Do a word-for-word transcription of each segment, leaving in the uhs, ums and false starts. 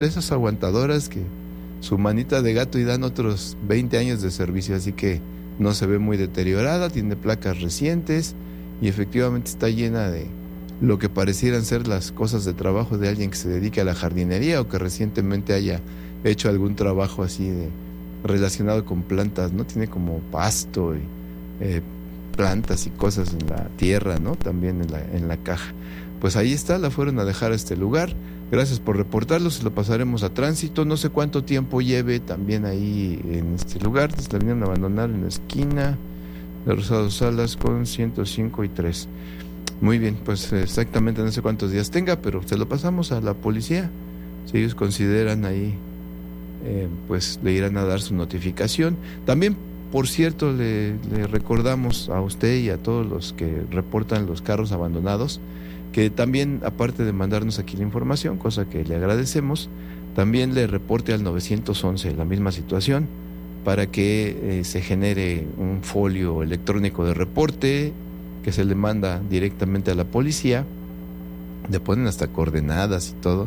esas aguantadoras que su manita de gato y dan otros veinte años de servicio, así que no se ve muy deteriorada, tiene placas recientes y efectivamente está llena de lo que parecieran ser las cosas de trabajo de alguien que se dedique a la jardinería o que recientemente haya hecho algún trabajo así de relacionado con plantas, ¿no? Tiene como pasto y eh, plantas y cosas en la tierra, ¿no? También en la, en la caja. Pues ahí está, la fueron a dejar a este lugar. Gracias por reportarlo, se lo pasaremos a tránsito. No sé cuánto tiempo lleve también ahí en este lugar. La vinieron a abandonar en la esquina de Rosado Salas con ciento cinco y tres. Muy bien, pues exactamente no sé cuántos días tenga, pero se lo pasamos a la policía. Si ellos consideran ahí, eh, pues le irán a dar su notificación. También, por cierto, le, le recordamos a usted y a todos los que reportan los carros abandonados, que también, aparte de mandarnos aquí la información, cosa que le agradecemos, también le reporte al nueve once la misma situación, para que eh, se genere un folio electrónico de reporte que se le manda directamente a la policía, le ponen hasta coordenadas y todo,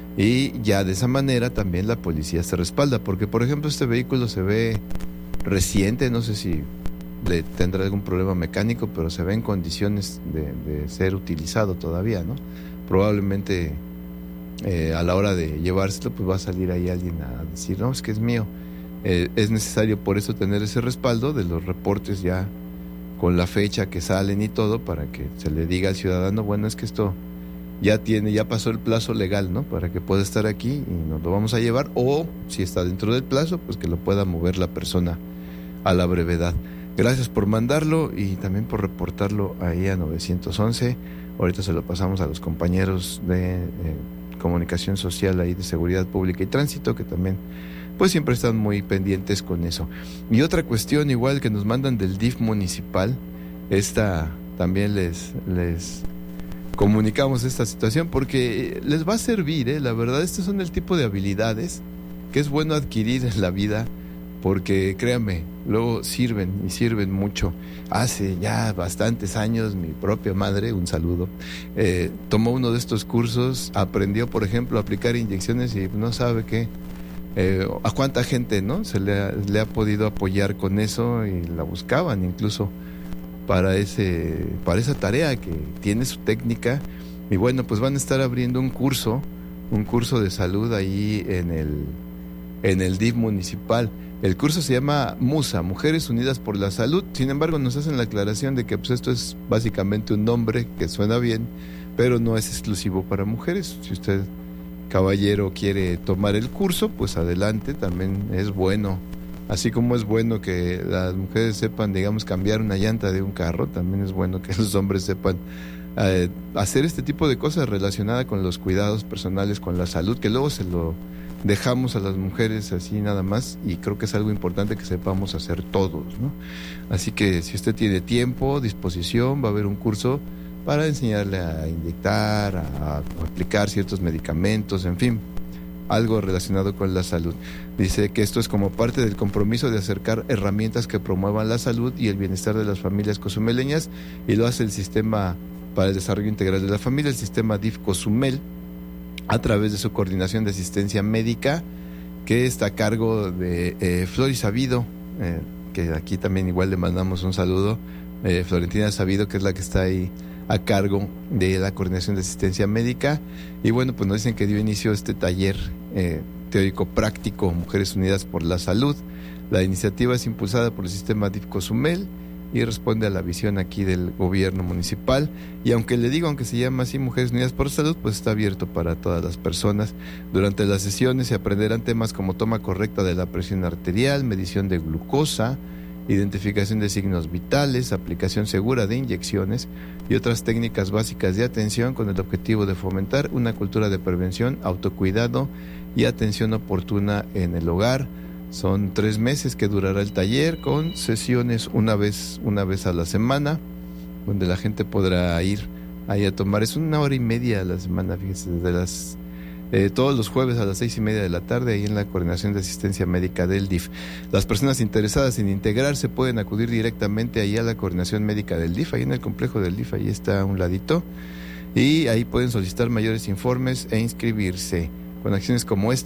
y ya de esa manera también la policía se respalda, porque por ejemplo este vehículo se ve reciente, no sé si le tendrá algún problema mecánico, pero se ve en condiciones de, de ser utilizado todavía, ¿no? Probablemente eh, a la hora de llevárselo, pues va a salir ahí alguien a decir, no, es que es mío. Eh, es necesario por eso tener ese respaldo de los reportes ya con la fecha que salen y todo, para que se le diga al ciudadano, bueno, es que esto ya tiene, ya pasó el plazo legal, ¿no? Para que pueda estar aquí y nos lo vamos a llevar, o si está dentro del plazo, pues que lo pueda mover la persona a la brevedad. Gracias por mandarlo y también por reportarlo ahí a nueve once. Ahorita se lo pasamos a los compañeros de eh, comunicación social ahí de seguridad pública y tránsito, que también pues siempre están muy pendientes con eso. Y otra cuestión igual que nos mandan del D I F municipal, esta también les, les comunicamos esta situación porque les va a servir, ¿eh? La verdad, estos son el tipo de habilidades que es bueno adquirir en la vida, porque créanme, luego sirven y sirven mucho. Hace ya bastantes años mi propia madre, un saludo, eh, tomó uno de estos cursos, aprendió por ejemplo a aplicar inyecciones y no sabe qué, eh, a cuánta gente, ¿no? Se le ha, le ha podido apoyar con eso y la buscaban incluso para ese, para esa tarea que tiene su técnica. Y bueno, pues van a estar abriendo un curso, un curso de salud ahí en el, en el D I F municipal. El curso se llama MUSA, Mujeres Unidas por la Salud. Sin embargo, nos hacen la aclaración de que pues esto es básicamente un nombre que suena bien, pero no es exclusivo para mujeres. Si usted, caballero, quiere tomar el curso, pues adelante, también es bueno. Así como es bueno que las mujeres sepan, digamos, cambiar una llanta de un carro, también es bueno que los hombres sepan eh, hacer este tipo de cosas relacionadas con los cuidados personales, con la salud, que luego se lo dejamos a las mujeres así nada más, y creo que es algo importante que sepamos hacer todos, ¿no? Así que si usted tiene tiempo, disposición, va a haber un curso para enseñarle a inyectar, a, a aplicar ciertos medicamentos, en fin, algo relacionado con la salud. Dice que esto es como parte del compromiso de acercar herramientas que promuevan la salud y el bienestar de las familias cozumeleñas, y lo hace el Sistema para el Desarrollo Integral de la Familia, el sistema D I F Cozumel, a través de su coordinación de asistencia médica, que está a cargo de eh, Flori Sabido, eh, que aquí también igual le mandamos un saludo, eh, Florentina Sabido, que es la que está ahí a cargo de la coordinación de asistencia médica. Y bueno, pues nos dicen que dio inicio este taller eh, teórico práctico Mujeres Unidas por la Salud. La iniciativa es impulsada por el sistema D I F Cozumel y responde a la visión aquí del gobierno municipal, y aunque le digo, aunque se llama así Mujeres Unidas por la Salud, pues está abierto para todas las personas. Durante las sesiones se aprenderán temas como toma correcta de la presión arterial, medición de glucosa, identificación de signos vitales, aplicación segura de inyecciones y otras técnicas básicas de atención, con el objetivo de fomentar una cultura de prevención, autocuidado y atención oportuna en el hogar. Son tres meses que durará el taller, con sesiones una vez, una vez a la semana, donde la gente podrá ir ahí a tomar. Es una hora y media a la semana, fíjense, desde las eh, todos los jueves a las seis y media de la tarde, ahí en la coordinación de asistencia médica del D I F. Las personas interesadas en integrarse pueden acudir directamente ahí a la coordinación médica del D I F, ahí en el complejo del D I F, ahí está a un ladito, y ahí pueden solicitar mayores informes e inscribirse. con acciones como esta.